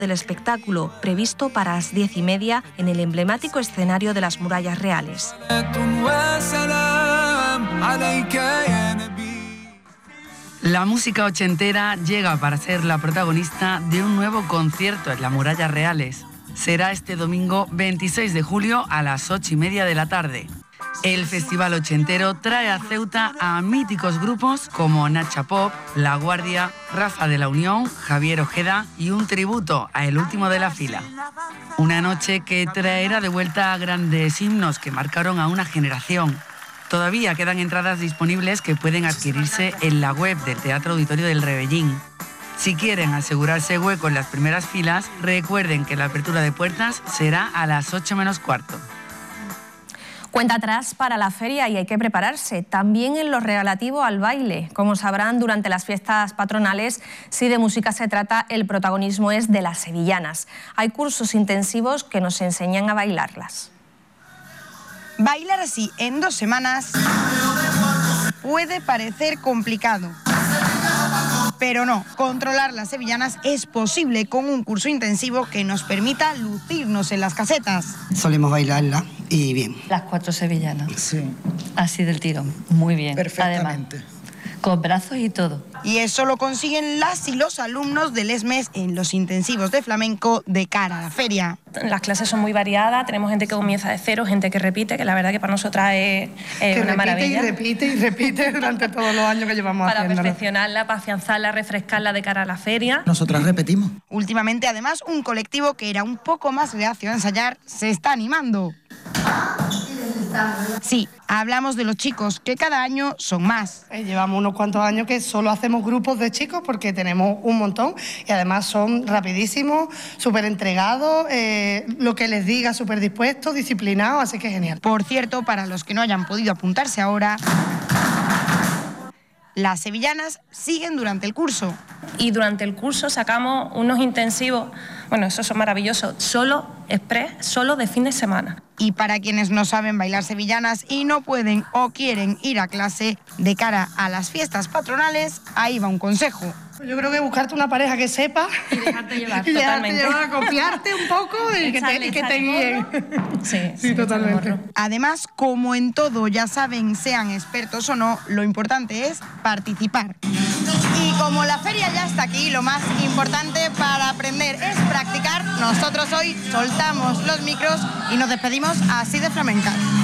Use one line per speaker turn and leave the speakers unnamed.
del espectáculo, previsto para las 10:30 en el emblemático escenario de las Murallas Reales.
La música ochentera llega para ser la protagonista de un nuevo concierto en las Murallas Reales. Será este domingo 26 de julio a las 8:30 de la tarde. El Festival Ochentero trae a Ceuta a míticos grupos como Nacha Pop, La Guardia, Rafa de la Unión, Javier Ojeda y un tributo a El Último de la Fila. Una noche que traerá de vuelta a grandes himnos que marcaron a una generación. Todavía quedan entradas disponibles que pueden adquirirse en la web del Teatro Auditorio del Rebellín. Si quieren asegurarse hueco en las primeras filas, recuerden que la apertura de puertas será a las 8 menos cuarto.
Cuenta atrás para la feria y hay que prepararse, también en lo relativo al baile. Como sabrán, durante las fiestas patronales, si de música se trata, el protagonismo es de las sevillanas. Hay cursos intensivos que nos enseñan a bailarlas.
Bailar así en 2 semanas puede parecer complicado. Pero no, controlar las sevillanas es posible con un curso intensivo que nos permita lucirnos en las casetas.
Solemos bailarla y bien.
Las 4 sevillanas.
Sí.
Así del tirón. Muy bien.
Perfectamente.
Además, con brazos y todo.
Y eso lo consiguen las y los alumnos del ESMES en los intensivos de flamenco de cara a la feria.
Las clases son muy variadas, tenemos gente que comienza de cero, gente que repite, que la verdad que para nosotras es una maravilla.
Y repite durante todos los años que llevamos haciéndolo.
Para perfeccionarla, para afianzarla, refrescarla de cara a la feria.
Nosotras repetimos.
Últimamente, además, un colectivo que era un poco más reacio a ensayar se está animando. Sí, hablamos de los chicos, que cada año son más.
Llevamos unos cuantos años que solo hacemos grupos de chicos porque tenemos un montón y además son rapidísimos, súper entregados, lo que les diga súper dispuestos, disciplinados, así que genial.
Por cierto, para los que no hayan podido apuntarse ahora, las sevillanas siguen durante el curso.
Y durante el curso sacamos unos intensivos, bueno, esos son maravillosos, solo express, solo de fin de semana.
Y para quienes no saben bailar sevillanas y no pueden o quieren ir a clase de cara a las fiestas patronales, ahí va un consejo.
Yo creo que buscarte una pareja que sepa
y dejarte llevar,
y
totalmente.
dejarte llevar, copiarte un poco y que te guíen.
Sí,
totalmente.
Además, como en todo, ya saben, sean expertos o no, lo importante es participar. Y como la feria ya está aquí, lo más importante para aprender es practicar. Nosotros hoy soltamos los micros y nos despedimos así de flamenca.